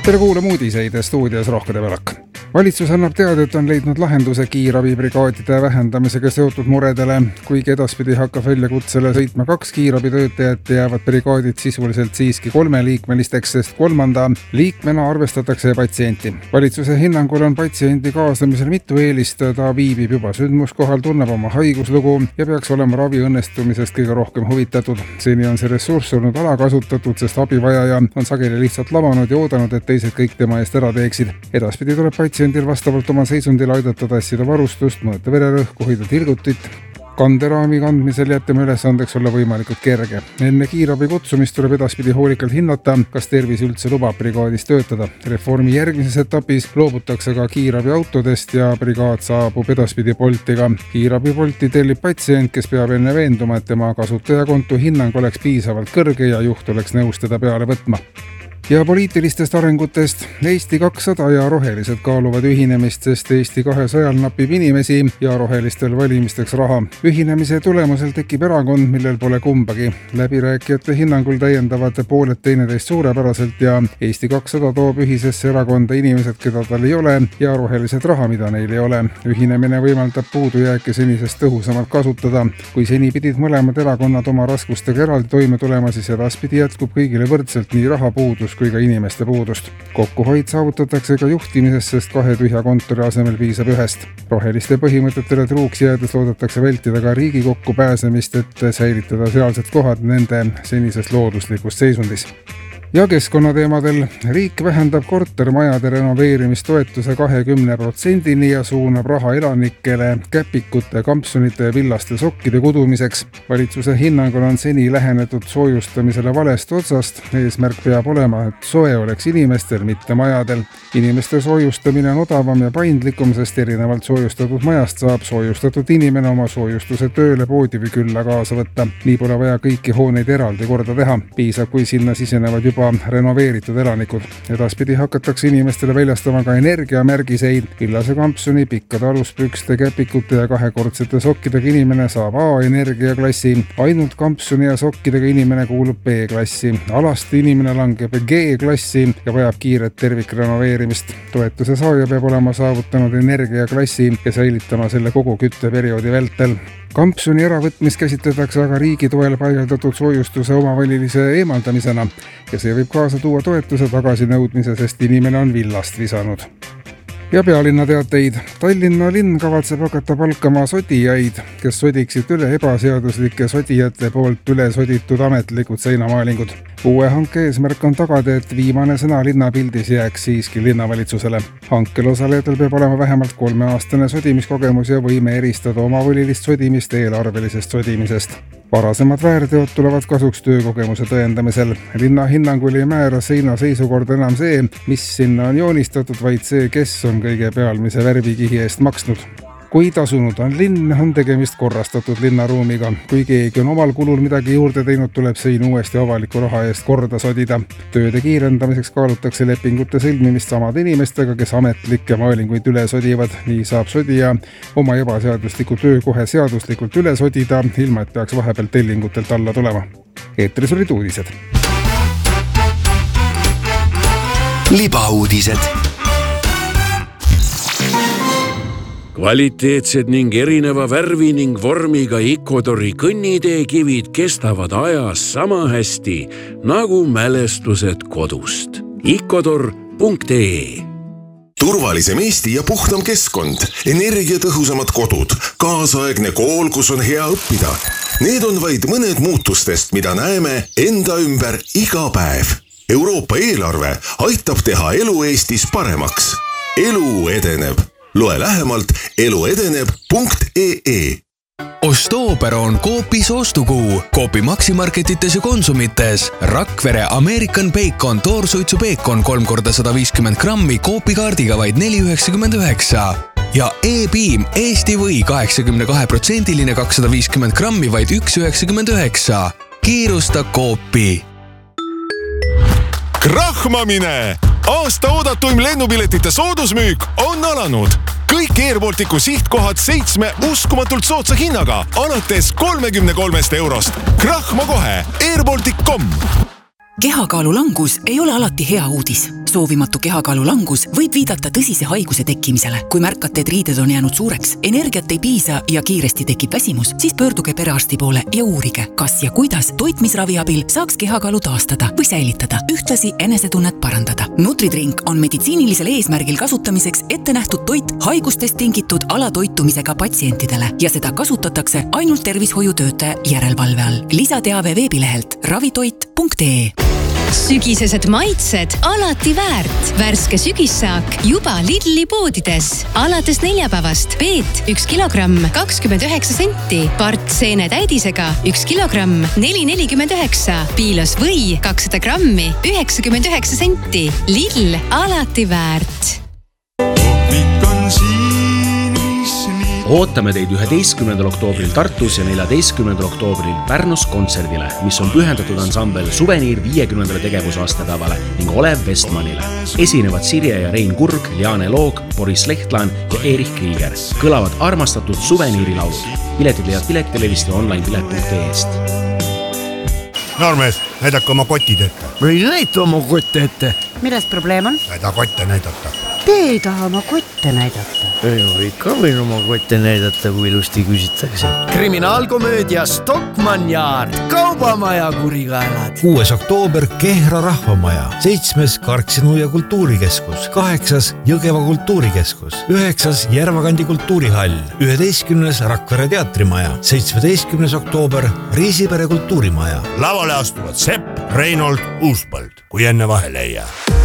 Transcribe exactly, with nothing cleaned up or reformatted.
tere kuulama uudiseid stuudios Rohke Develak. Valitsus annab teada, et on leidnud lahenduse kiirabibrigaadide vähendamisega seotud muredele. Kuigi edaspidi hakkab väljakutsele sõitma kaks kiirabitöötajat, jäävad brigaadid sisuliselt siiski kolmeliikmelisteks, sest kolmanda liikmena arvestatakse patsienti. Valitsuse hinnangul on patsiendi kaasamisel mitu eelist. Ta viibib juba sündmuskohal, tunneb oma haiguslugu ja peaks olema ravi õnnestumisest kõige rohkem huvitatud. Seni on see ressurss olnud alakasutatud, sest abivajaja on sageli lihtsalt lavanud ja oodanud, et teised kõik tema eest ära teeksid. Edaspidi tuleb patsiendil vastavalt oma seisundil aidata tassida varustust, mõõta vererõhku, hoida tilgutit. Kanderaami kandmisel jätame ülesandeks olla võimalikult kerge. Enne kiirabi kutsumist tuleb edaspidi hoolikalt hinnata, kas tervis üldse lubab brigaadis töötada. Reformi järgmises etapis loobutakse ka kiirabiautodest ja brigaad saabub edaspidi Boltiga. Kiirabi Bolti tellib patsient, kes peab enne veenduma, et tema kasutajakonto hinnang oleks piisavalt kõrge ja juht oleks nõus teda peale võtma. Ja poliitilistest arengutest. Eesti kakssada ja rohelised kaaluvad ühinemist, sest Eesti kahesajal napib inimesi ja rohelistel valimisteks raha. Ühinemise tulemusel tekib erakond, millel pole kumbagi. Läbirääkijate hinnangul täiendavad pooled teineteist suurepäraselt ja Eesti kakssada toob ühisesse erakonda inimesed, keda tal ei ole, ja rohelised raha, mida neil ei ole. Ühinemine võimaldab puudujääke senisest tõhusamalt kasutada. Kui seni pidid mõlemad erakonnad oma raskustega eraldi toime tulema, siis edaspidi jätkub kõigile võrdselt nii raha puudus kui ka inimeste puudust. Kokkuhoid saavutatakse ka juhtimises, sest kahe tühja kontori asemel piisab ühest. Roheliste põhimõtetele truuks jäädes loodetakse vältida ka Riigikokku pääsemist, et säilitada sealsed kohad nende senisest looduslikust seisundis. Ja keskkonnateemadel. Riik vähendab kortermajade renoveerimistoetuse kahekümne protsendini ja suunab raha elanikele käpikute, kampsunite ja villaste sokkide kudumiseks. Valitsuse hinnangul on seni lähenetud soojustamisele valest otsast. Eesmärk peab olema, et soe oleks inimestel, mitte majadel. Inimeste soojustamine on odavam ja paindlikum, sest erinevalt soojustatud majast saab soojustatud inimene oma soojustuse tööle, poodi või külla kaasa võtta. Nii pole vaja kõiki hooneid eraldi korda teha. Piisab, kui sinna sisenevad juba renoveeritud elanikud. Edaspidi hakatakse inimestele väljastama ka energiamärgiseid. Villase kampsuni, pikkade aluspükste, käpikute ja kahekordsete sokkidega inimene saab A-energiaklassi. Ainult kampsuni ja sokkidega inimene kuulub B-klassi. Alasti inimene langeb G-klassi ja vajab kiiret tervikrenoveerimist. Toetuse saaja peab olema saavutanud energiaklassi ja säilitama selle kogu kütteperioodi vältel. Kampsuni äravõtmist käsitletakse aga riigi toel paigaldatud soojustuse omavalilise eemaldamisena ja see võib kaasa tuua toetuse tagasinõudmise, sest inimene on villast visanud. Ja pealinna teateid. Tallinna linn kavatseb hakata palkama sodijaid, kes sodiksid üle ebaseaduslike sodijate poolt üle soditud ametlikud seinamaalingud. Uue hanke eesmärk on tagada, et viimane sõna linnapildis jääks siiski linnavalitsusele. Hankel osalejatel peab olema vähemalt kolmeaastane sodimiskogemus ja võime eristada omavolilist sodimist eelarvelisest sodimisest. Varasemad väärteod tulevad kasuks töökogemuse tõendamisel. Linna hinnangul ei määra seina seisukord enam see, mis sinna on joonistatud, vaid see, kes on kõige pealmise värvikihi eest maksnud. Kui tasunud on linn, on tegemist korrastatud linnaruumiga. Kui keegi on omal kulul midagi juurde teinud, tuleb sein uuesti avaliku raha eest korda sodida. Tööde kiirendamiseks kaalutakse lepingute sõlmimist samade inimestega, kes ametlikke maalinguid üle sodivad. Nii saab sodija oma ebaseadusliku töö kohe seaduslikult üle sodida, ilma et peaks vahepeal tellingutelt alla tulema. Eetris olid uudised. Libauudised. Kvaliteetsed ning erineva värvi ning vormiga Ecuadori kõnniteekivid kestavad ajas sama hästi nagu mälestused kodust. ecuador punkt ee Turvalisem Eesti ja puhtam keskkond, energiatõhusamad kodud, kaasaegne kool, kus on hea õppida. Need on vaid mõned muutustest, mida näeme enda ümber iga päev. Euroopa eelarve aitab teha elu Eestis paremaks. Elu edeneb. Loe lähemalt eluedeneb punkt ee Ostooper on Coopis ostukuu. Coopi maksimarketites ja konsumites. Rakvere American Bacon toorsuitsu peekon kolm korda sada viiskümmend grammi Coopi kaardiga vaid neli üheksakümmend üheksa. Ja E-Beam Eesti või kaheksakümne kahe protsendiline kakssada viiskümmend grammi vaid üks üheksakümmend üheksa. Kiirusta Coopi. Krahmamine! Aasta oodatuim lennupiletite soodusmüük on alanud. Kõik Airbalticu sihtkohad seitsme uskumatult soodsa hinnaga, alates kolmekümne kolmest eurost. Krahma kohe, airbaltic punkt com. Kehakaalu langus ei ole alati hea uudis. Soovimatu kehakaalu langus võib viidata tõsise haiguse tekkimisele. Kui märkate, et riided on jäänud suureks, energiat ei piisa ja kiiresti tekib väsimus, siis pöörduge perearsti poole ja uurige, kas ja kuidas toitmisravi abil saaks kehakaalu taastada või säilitada, ühtlasi enesetunnet parandada. Nutridrink on meditsiinilisel eesmärgil kasutamiseks ette nähtud toit haigustest tingitud alatoitumisega patsientidele ja seda kasutatakse ainult tervishoiutöötaja järelevalve all. Lisateave veebilehelt ravitoit punkt ee. Sügisesed maitsed alati väärt. Värske sügissaak juba Lidli poodides. Alates neljapäevast peet üks kilogramm kakskümmend üheksa senti. Part seene täidisega üks kilogramm neli nelikümmend üheksa. Piilos või kakssada grammi üheksakümmend üheksa senti. Lidl alati väärt. Ootame teid üheteistkümnendal oktoobril Tartus ja neljateistkümnendal oktoobril Pärnus kontserdile, mis on pühendatud ansambel Suveniir viiekümnendale tegevusaastapäevale ning Olev Vestmanile. Esinevad Sirje ja Rein Kurg, Liane Loog, Boris Lehtlaan ja Erich Krieger. Kõlavad armastatud Suveniiri laulud. Piletid leiad Piletilevist ja online pilet punkt ee-st. Noormees, näidake oma kotid ette. Või näita oma kotte ette. Milles probleem on? Näida kotte näidata. Te ei taha oma kotte näidata. Ei ole ikka võin oma kotte näidata, kui ilusti küsitakse. Kriminaalkomöödia Stockmann Yard. Kaubamaja kurikaelad. kuues oktoober Kehra rahvamaja. seitsmes Karksinu ja kultuurikeskus. kaheksas Jõgeva kultuurikeskus. üheksas Järvakandi kultuurihall. üheteistkümnes Rakvere teatrimaja. seitsmeteistkümnes oktoober Riisipere kultuurimaja. Lavale astuvad Sepp, Reinold, Uuspõld, kui enne vahele ei jää.